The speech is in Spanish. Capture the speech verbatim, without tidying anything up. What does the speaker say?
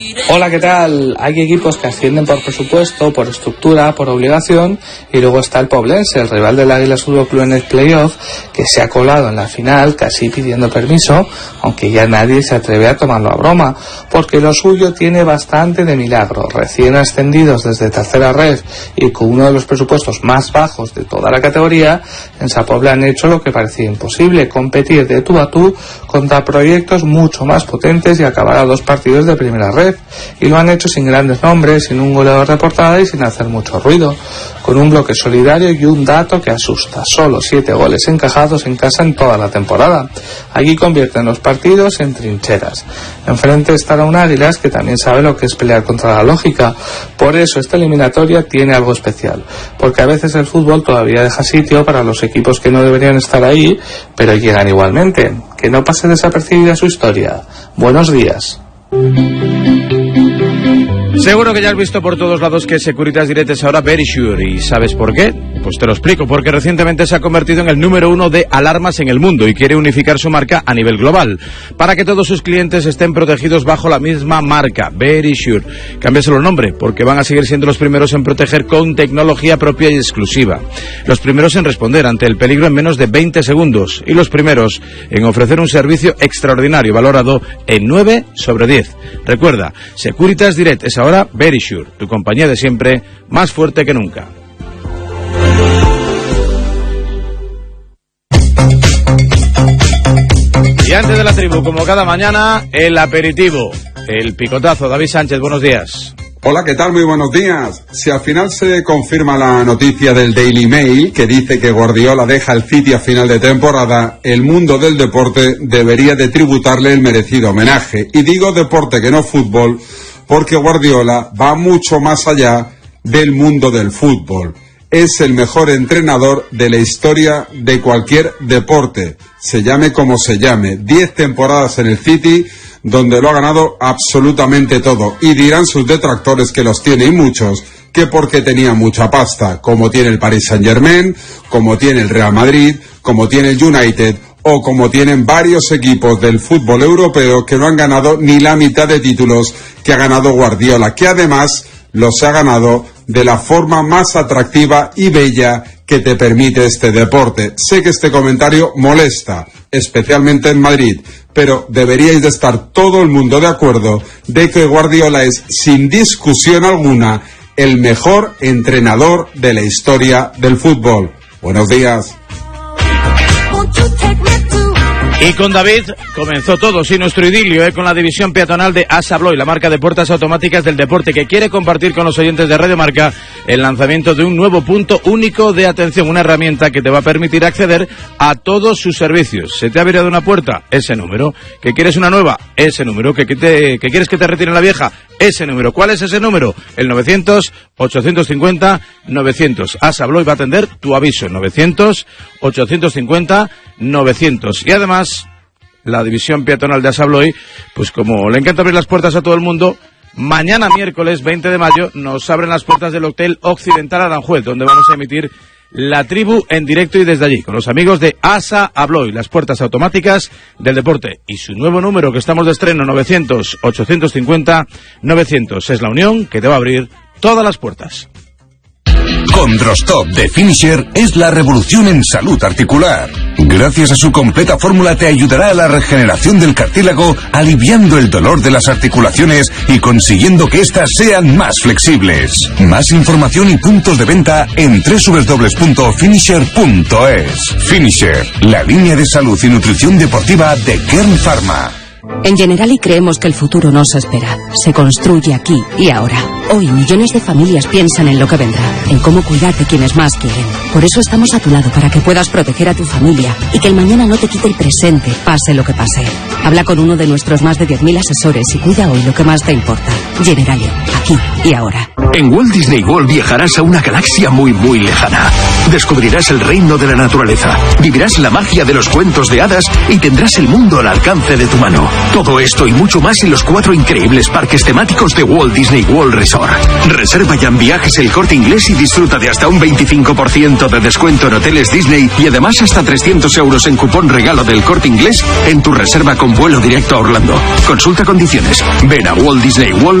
Hola, ¿qué tal? Hay equipos que ascienden por presupuesto, por estructura, por obligación, y luego está el Poblense, el rival del Águilas Fútbol Club en el playoff, que se ha colado en la final casi pidiendo permiso, aunque ya nadie se atreve a tomarlo a broma, porque lo suyo tiene bastante de milagro. Recién ascendidos desde tercera red y con uno de los presupuestos más bajos de toda la categoría, en Sa Pobla han hecho lo que parecía imposible, competir de tú a tú contra proyectos mucho más potentes y acabar a dos partidos de primera red. Y lo han hecho sin grandes nombres, sin un goleador de portada y sin hacer mucho ruido, con un bloque solidario y un dato que asusta: solo siete goles encajados en casa en toda la temporada. Allí convierten los partidos en trincheras. Enfrente estará un Águilas que también sabe lo que es pelear contra la lógica. Por eso esta eliminatoria tiene algo especial, porque a veces el fútbol todavía deja sitio para los equipos que no deberían estar ahí, pero llegan igualmente. Que no pase desapercibida su historia. Buenos días. Seguro que ya has visto por todos lados que Securitas Direct es ahora Verisure. ¿Y sabes por qué? Pues te lo explico. Porque recientemente se ha convertido en el número uno de alarmas en el mundo y quiere unificar su marca a nivel global, para que todos sus clientes estén protegidos bajo la misma marca, Verisure. Cámbiaselo el nombre, porque van a seguir siendo los primeros en proteger con tecnología propia y exclusiva. Los primeros en responder ante el peligro en menos de veinte segundos. Y los primeros en ofrecer un servicio extraordinario valorado en nueve sobre diez. Recuerda, Securitas Direct es ahora Verisure, tu compañía de siempre, más fuerte que nunca. Y antes de la tribu, como cada mañana, el aperitivo, el picotazo. David Sánchez, buenos días. Hola, ¿qué tal? Muy buenos días. Si al final se confirma la noticia del Daily Mail, que dice que Guardiola deja el City a final de temporada, el mundo del deporte debería de tributarle el merecido homenaje. Y digo deporte que no fútbol, porque Guardiola va mucho más allá del mundo del fútbol. Es el mejor entrenador de la historia de cualquier deporte, se llame como se llame. Diez temporadas en el City, donde lo ha ganado absolutamente todo. Y dirán sus detractores, que los tiene y muchos, que porque tenía mucha pasta, como tiene el Paris Saint-Germain, como tiene el Real Madrid, como tiene el United, o como tienen varios equipos del fútbol europeo que no han ganado ni la mitad de títulos que ha ganado Guardiola, que además los ha ganado de la forma más atractiva y bella que te permite este deporte. Sé que este comentario molesta, especialmente en Madrid, pero deberíais de estar todo el mundo de acuerdo de que Guardiola es, sin discusión alguna, el mejor entrenador de la historia del fútbol. Buenos días. Y con David comenzó todo, sí, nuestro idilio, ¿eh? con la división peatonal de Assa Abloy, la marca de puertas automáticas del deporte, que quiere compartir con los oyentes de Radio Marca el lanzamiento de un nuevo punto único de atención, una herramienta que te va a permitir acceder a todos sus servicios. ¿Se te ha abierto una puerta? Ese número. ¿Que quieres una nueva? Ese número. ¿Que, que, te, que quieres que te retiren la vieja? Ese número. ¿Cuál es ese número? El novecientos, ochocientos cincuenta, novecientos. Assa Abloy va a atender tu aviso. novecientos, ochocientos cincuenta, novecientos. Y además, la división peatonal de Assa Abloy, pues como le encanta abrir las puertas a todo el mundo, mañana miércoles veinte de mayo nos abren las puertas del Hotel Occidental Aranjuez, donde vamos a emitir la tribu en directo y desde allí, con los amigos de Assa Abloy, las puertas automáticas del deporte. Y su nuevo número, que estamos de estreno, novecientos, ochocientos cincuenta, novecientos. Es la unión que te va a abrir todas las puertas. Condrostop de Finisher es la revolución en salud articular. Gracias a su completa fórmula te ayudará a la regeneración del cartílago, aliviando el dolor de las articulaciones y consiguiendo que éstas sean más flexibles. Más información y puntos de venta en doble u doble u doble u punto finisher punto es. Finisher, la línea de salud y nutrición deportiva de Kern Pharma. En Generali creemos que el futuro no se espera, se construye aquí y ahora. Hoy millones de familias piensan en lo que vendrá, en cómo cuidar de quienes más quieren. Por eso estamos a tu lado, para que puedas proteger a tu familia y que el mañana no te quite el presente, pase lo que pase. Habla con uno de nuestros más de diez mil asesores y cuida hoy lo que más te importa. Generali, aquí y ahora. En Walt Disney World viajarás a una galaxia muy muy lejana, Descubrirás el reino de la naturaleza, vivirás la magia de los cuentos de hadas y tendrás el mundo al alcance de tu mano. Todo esto y mucho más en los cuatro increíbles parques temáticos de Walt Disney World Resort. Reserva ya en Viajes El Corte Inglés y disfruta de hasta un veinticinco por ciento de descuento en hoteles Disney y además hasta trescientos euros en cupón regalo del Corte Inglés en tu reserva con vuelo directo a Orlando. Consulta condiciones. Ven a Walt Disney World